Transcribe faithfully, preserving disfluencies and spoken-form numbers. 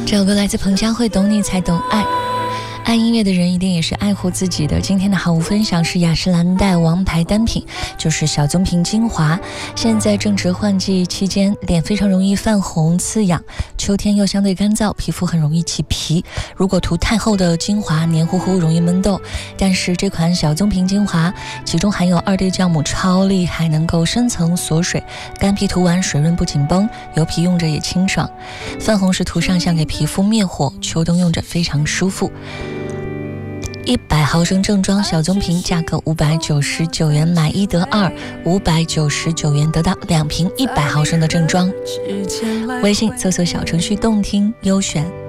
这首歌来自彭佳慧，懂你才懂爱。爱音乐的人一定也是爱护自己的。今天的好物分享是雅诗兰黛王牌单品，就是小棕瓶精华。现在正值换季期间，脸非常容易泛红刺痒，秋天又相对干燥，皮肤很容易起皮。如果涂太厚的精华，黏糊糊容易闷痘。但是这款小棕瓶精华其中含有二 D 酵母，超厉害，能够深层锁水，干皮涂完水润不紧绷，油皮用着也清爽。泛红时涂上像给皮肤灭火，秋冬用着非常舒服。一百毫升正装小棕瓶，价格五百九十九元，买一得二，五百九十九元得到两瓶一百毫升的正装。微信搜索小程序动听优选。